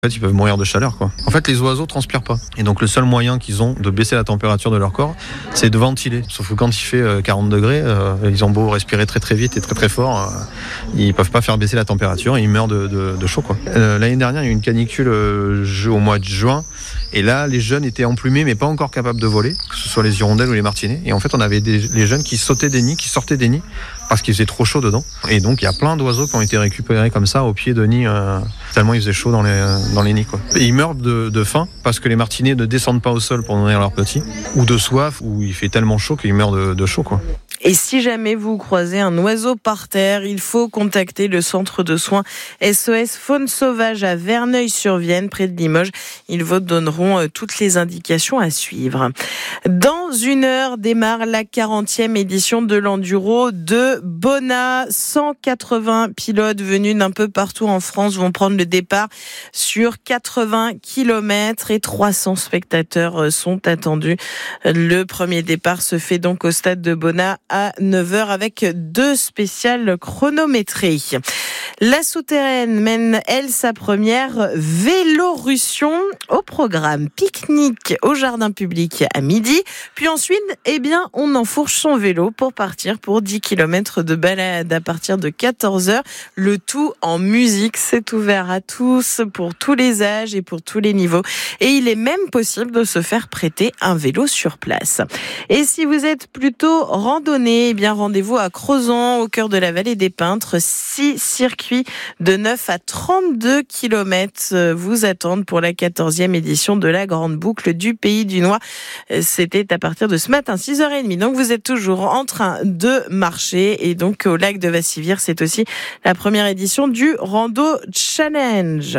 En fait, ils peuvent mourir de chaleur, quoi. En fait, les oiseaux transpirent pas. Et donc, le seul moyen qu'ils ont de baisser la température de leur corps, c'est de ventiler. Sauf que quand il fait 40 degrés, ils ont beau respirer très très vite et très très fort, ils peuvent pas faire baisser la température et ils meurent de chaud, quoi. L'année dernière, il y a eu une canicule au mois de juin. Et là, les jeunes étaient emplumés, mais pas encore capables de voler, que ce soit les hirondelles ou les martinets. Et en fait, on avait les jeunes qui sautaient des nids, qui sortaient des nids, parce qu'il faisait trop chaud dedans. Et donc, il y a plein d'oiseaux qui ont été récupérés comme ça, au pied de nids, tellement il faisait chaud dans les nids, quoi. Et ils meurent de faim, parce que les martinets ne descendent pas au sol pour nourrir leurs petits, ou de soif, ou il fait tellement chaud qu'ils meurent de chaud, quoi. Et si jamais vous croisez un oiseau par terre, il faut contacter le centre de soins SOS Faune Sauvage à Verneuil-sur-Vienne, près de Limoges. Ils vous donneront toutes les indications à suivre. Dans une heure démarre la 40e édition de l'Enduro de Bonnat. 180 pilotes venus d'un peu partout en France vont prendre le départ sur 80 km et 300 spectateurs sont attendus. Le premier départ se fait donc au stade de Bonnat à 9h avec 2 spéciales chronométrées. La Souterraine mène, elle, sa première Vélorussion au programme. Pique-nique au jardin public à midi. Puis ensuite, on enfourche son vélo pour partir pour 10 km de balade à partir de 14h. Le tout en musique. C'est ouvert à tous, pour tous les âges et pour tous les niveaux. Et il est même possible de se faire prêter un vélo sur place. Et si vous êtes plutôt randonnée, rendez-vous à Crozon, au cœur de la vallée des Peintres. 6 circuits de 9 à 32 km vous attendent pour la 14e édition de la Grande Boucle du Pays du Noix. C'était à partir de ce matin, 6h30. Donc vous êtes toujours en train de marcher. Et donc au lac de Vassivière, c'est aussi la première édition du Rando Challenge.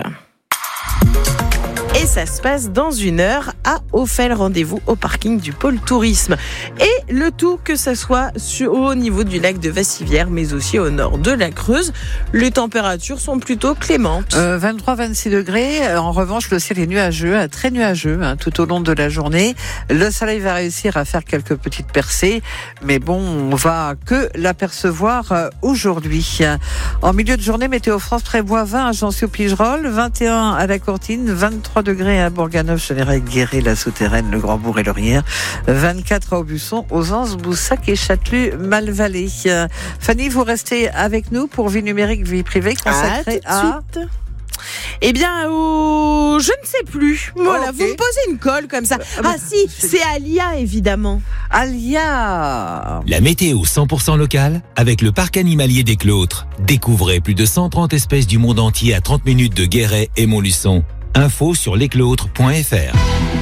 Et ça se passe dans une heure à Auffel. Rendez-vous au parking du pôle tourisme. Et le tout, que ça soit au niveau du lac de Vassivière, mais aussi au nord de la Creuse, les températures sont plutôt clémentes. 23-26 degrés. En revanche, le ciel est nuageux, très nuageux tout au long de la journée. Le soleil va réussir à faire quelques petites percées, mais bon, on va que l'apercevoir aujourd'hui. En milieu de journée, Météo France prévoit 20 à Jancy-au-Pigerolles, 21 à la Courtine, 23 degrés à Bourganeuf, Chenerac, Guéret, La Souterraine, le Grand-Bourg et Laurière, 24 à Aubusson, aux Anses, Boussac et Châtelus, Malvalais. Fanny, vous restez avec nous pour Vie numérique, vie privée consacrée à... je ne sais plus. Voilà, okay. Vous me posez une colle comme ça. C'est Alia, évidemment. Alia. La météo 100% locale avec le parc animalier des Clôtres. Découvrez plus de 130 espèces du monde entier à 30 minutes de Guéret et Montluçon. Info sur lesclôtres.fr.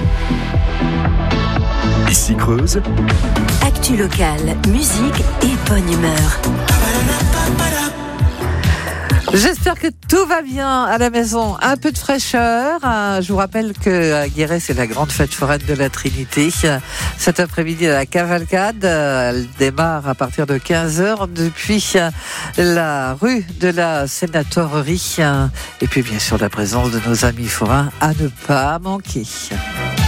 Ici Creuse. Actu locale, musique et bonne humeur. J'espère que tout va bien à la maison. Un peu de fraîcheur. Je vous rappelle que Guéret, c'est la grande fête foraine de la Trinité. Cet après-midi, la cavalcade, elle démarre à partir de 15h depuis la rue de la Sénatorerie. Et puis, bien sûr, la présence de nos amis forains à ne pas manquer.